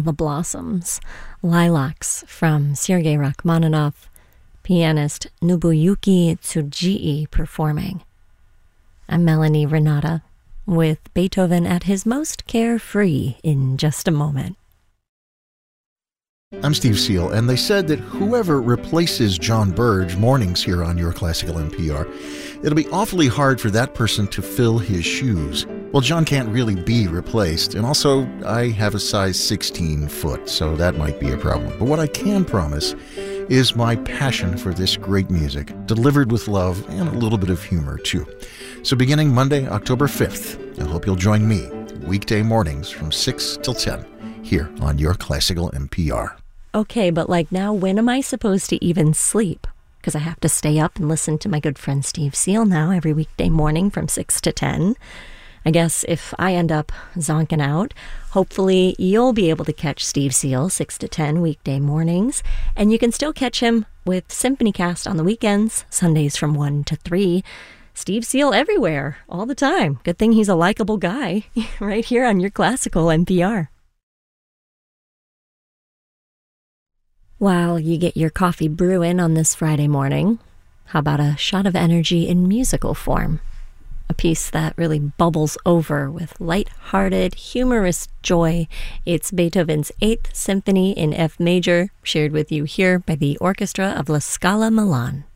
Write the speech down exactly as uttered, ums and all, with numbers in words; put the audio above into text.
the Blossoms, Lilacs from Sergei Rachmaninoff, pianist Nobuyuki Tsujiii performing. I'm Melanie Renata, with Beethoven at his most carefree in just a moment. I'm Steve Seal, and they said that whoever replaces John Burge mornings here on Your Classical N P R, it'll be awfully hard for that person to fill his shoes. Well, John can't really be replaced, and also I have a size sixteen foot, so that might be a problem. But what I can promise is my passion for this great music, delivered with love and a little bit of humor, too. So beginning Monday, October fifth, I hope you'll join me weekday mornings from six till ten here on Your Classical N P R. Okay, but like now, when am I supposed to even sleep? Because I have to stay up and listen to my good friend Steve Seal now every weekday morning from six to ten. I guess if I end up zonking out, hopefully you'll be able to catch Steve Seal six to ten weekday mornings, and you can still catch him with SymphonyCast on the weekends, Sundays from one to three. Steve Seal everywhere, all the time. Good thing he's a likable guy, right here on Your Classical N P R. While you get your coffee brewing on this Friday morning, how about a shot of energy in musical form? A piece that really bubbles over with light-hearted, humorous joy. It's Beethoven's Eighth Symphony in F major, shared with you here by the Orchestra of La Scala Milan.